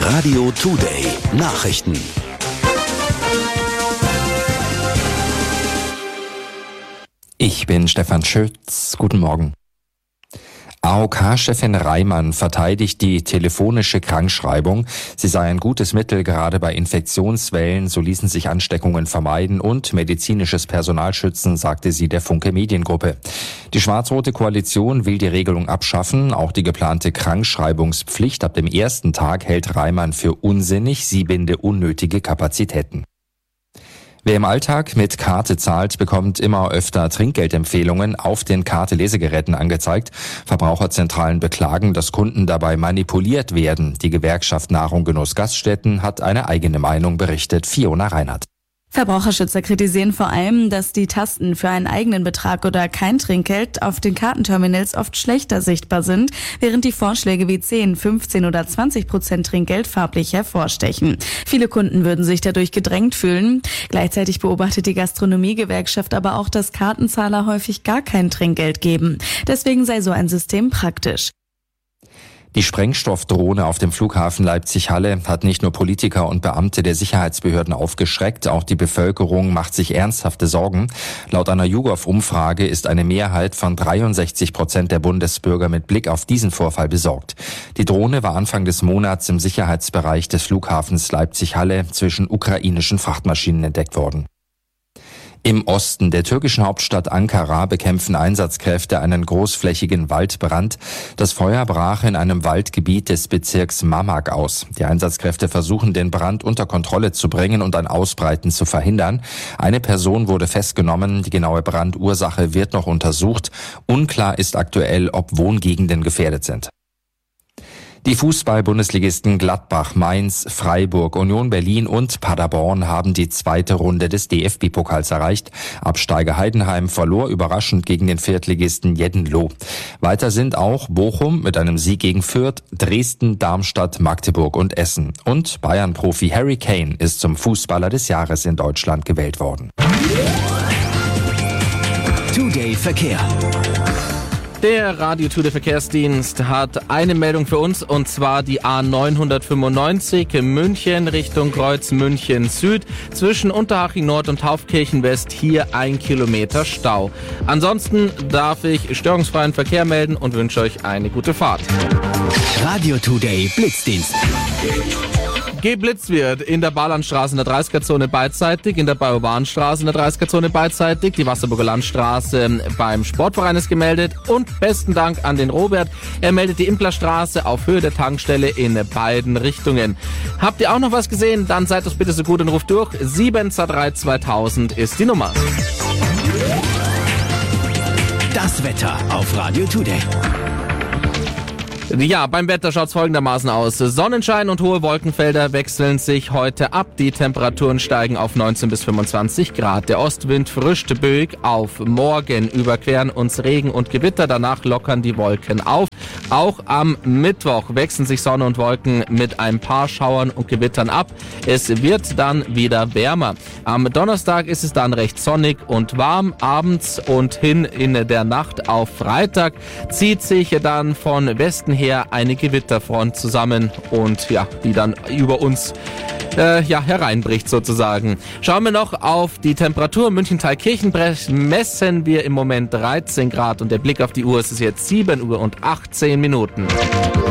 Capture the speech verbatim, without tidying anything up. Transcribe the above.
Radio Today Nachrichten. Ich bin Stefan Schütz. Guten Morgen. A O K-Chefin Reimann verteidigt die telefonische Krankschreibung. Sie sei ein gutes Mittel, gerade bei Infektionswellen, so ließen sich Ansteckungen vermeiden und medizinisches Personal schützen, sagte sie der Funke Mediengruppe. Die schwarz-rote Koalition will die Regelung abschaffen. Auch die geplante Krankschreibungspflicht ab dem ersten Tag hält Reimann für unsinnig. Sie binde unnötige Kapazitäten. Wer im Alltag mit Karte zahlt, bekommt immer öfter Trinkgeldempfehlungen auf den Karte-Lesegeräten angezeigt. Verbraucherzentralen beklagen, dass Kunden dabei manipuliert werden. Die Gewerkschaft Nahrung Genuss Gaststätten hat eine eigene Meinung, berichtet Fiona Reinhardt. Verbraucherschützer kritisieren vor allem, dass die Tasten für einen eigenen Betrag oder kein Trinkgeld auf den Kartenterminals oft schlechter sichtbar sind, während die Vorschläge wie zehn, fünfzehn oder zwanzig Prozent Trinkgeld farblich hervorstechen. Viele Kunden würden sich dadurch gedrängt fühlen. Gleichzeitig beobachtet die Gastronomiegewerkschaft aber auch, dass Kartenzahler häufig gar kein Trinkgeld geben. Deswegen sei so ein System praktisch. Die Sprengstoffdrohne auf dem Flughafen Leipzig-Halle hat nicht nur Politiker und Beamte der Sicherheitsbehörden aufgeschreckt, auch die Bevölkerung macht sich ernsthafte Sorgen. Laut einer YouGov-Umfrage ist eine Mehrheit von dreiundsechzig Prozent der Bundesbürger mit Blick auf diesen Vorfall besorgt. Die Drohne war Anfang des Monats im Sicherheitsbereich des Flughafens Leipzig-Halle zwischen ukrainischen Frachtmaschinen entdeckt worden. Im Osten der türkischen Hauptstadt Ankara bekämpfen Einsatzkräfte einen großflächigen Waldbrand. Das Feuer brach in einem Waldgebiet des Bezirks Mamak aus. Die Einsatzkräfte versuchen, den Brand unter Kontrolle zu bringen und ein Ausbreiten zu verhindern. Eine Person wurde festgenommen. Die genaue Brandursache wird noch untersucht. Unklar ist aktuell, ob Wohngegenden gefährdet sind. Die Fußball-Bundesligisten Gladbach, Mainz, Freiburg, Union Berlin und Paderborn haben die zweite Runde des D F B-Pokals erreicht. Absteiger Heidenheim verlor überraschend gegen den Viertligisten Jeddenloh. Weiter sind auch Bochum mit einem Sieg gegen Fürth, Dresden, Darmstadt, Magdeburg und Essen. Und Bayern-Profi Harry Kane ist zum Fußballer des Jahres in Deutschland gewählt worden. Today Verkehr. Der Radio Today Verkehrsdienst hat eine Meldung für uns, und zwar die A neunhundertfünfundneunzig München Richtung Kreuz München Süd. Zwischen Unterhaching Nord und Taufkirchen West hier ein Kilometer Stau. Ansonsten darf ich störungsfreien Verkehr melden und wünsche euch eine gute Fahrt. Radio Today Blitzdienst. Geblitzt wird in der Barlandstraße in der dreißiger-Zone beidseitig, in der Bayerbahnstraße in der dreißiger-Zone beidseitig, die Wasserburger Landstraße beim Sportverein ist gemeldet, und besten Dank an den Robert. Er meldet die Implerstraße auf Höhe der Tankstelle in beiden Richtungen. Habt ihr auch noch was gesehen? Dann seid doch bitte so gut und ruft durch. sieben zwei drei zweitausend ist die Nummer. Das Wetter auf Radio Today. Ja, beim Wetter schaut's folgendermaßen aus. Sonnenschein und hohe Wolkenfelder wechseln sich heute ab. Die Temperaturen steigen auf neunzehn bis fünfundzwanzig Grad. Der Ostwind frischt böig auf. Morgen überqueren uns Regen und Gewitter. Danach lockern die Wolken auf. Auch am Mittwoch wechseln sich Sonne und Wolken mit ein paar Schauern und Gewittern ab. Es wird dann wieder wärmer. Am Donnerstag ist es dann recht sonnig und warm. Abends und hin in der Nacht auf Freitag zieht sich dann von Westen her eine Gewitterfront zusammen und ja, die dann über uns äh, ja, hereinbricht sozusagen. Schauen wir noch auf die Temperatur. München-Thalkirchen messen wir im Moment dreizehn Grad und der Blick auf die Uhr ist jetzt sieben Uhr und achtzehn Minuten.